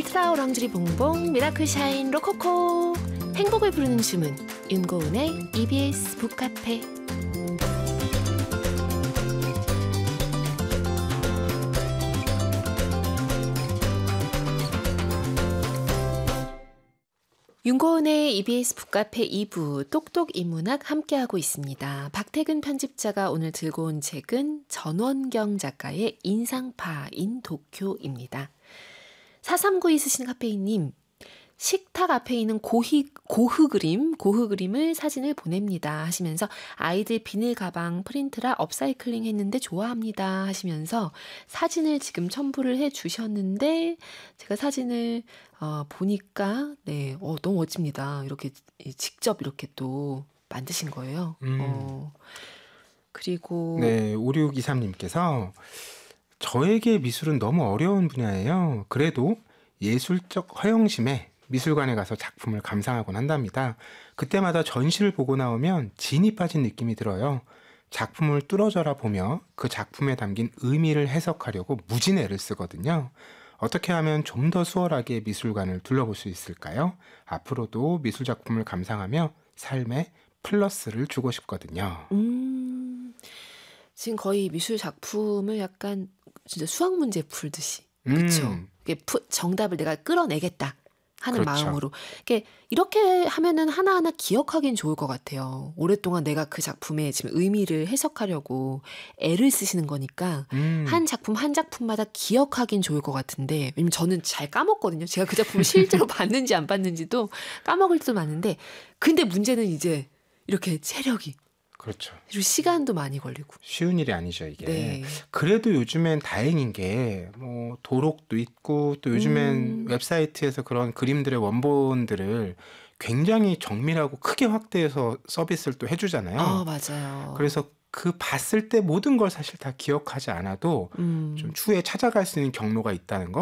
울트라 오랑주리 봉봉 미라클 샤인 로코코 행복을 부르는 주문 윤고은의 EBS 북카페. 윤고은의 EBS 북카페 2부 똑똑 인문학 함께하고 있습니다. 박태근 편집자가 오늘 들고 온 책은 전원경 작가의 인상파인 도쿄입니다. 4392 쓰신 카페인님, 식탁 앞에 있는 고흐 그림을 사진을 보냅니다 하시면서 아이들 비닐 가방 프린트라 업사이클링 했는데 좋아합니다 하시면서 사진을 지금 첨부를 해주셨는데 제가 사진을 보니까 너무 멋집니다. 이렇게 직접 이렇게 또 만드신 거예요. 그리고 5623님께서 저에게 미술은 너무 어려운 분야예요. 그래도 예술적 허영심에 미술관에 가서 작품을 감상하곤 한답니다. 그때마다 전시를 보고 나오면 진이 빠진 느낌이 들어요. 작품을 뚫어져라 보며 그 작품에 담긴 의미를 해석하려고 무진 애를 쓰거든요. 어떻게 하면 좀 더 수월하게 미술관을 둘러볼 수 있을까요? 앞으로도 미술 작품을 감상하며 삶에 플러스를 주고 싶거든요. 지금 거의 미술 작품을 약간 진짜 수학 문제 풀듯이 그렇죠. 정답을 내가 끌어내겠다 하는 그렇죠. 마음으로 이렇게 하면은 하나하나 기억하기는 좋을 것 같아요. 오랫동안 내가 그 작품의 지금 의미를 해석하려고 애를 쓰시는 거니까 한 작품 한 작품마다 기억하긴 좋을 것 같은데, 왜냐면 저는 잘 까먹거든요. 제가 그 작품을 실제로 봤는지 안 봤는지도 까먹을 때도 많은데, 근데 문제는 이제 이렇게 체력이 그렇죠. 그리고 시간도 많이 걸리고 쉬운 일이 아니죠, 이게. 네. 그래도 요즘엔 다행인 게 뭐 도록도 있고 또 요즘엔 웹사이트에서 그런 그림들의 원본들을 굉장히 정밀하고 크게 확대해서 서비스를 또 해주잖아요. 맞아요. 그래서 그 봤을 때 모든 걸 사실 다 기억하지 않아도 좀 추후에 찾아갈 수 있는 경로가 있다는 거,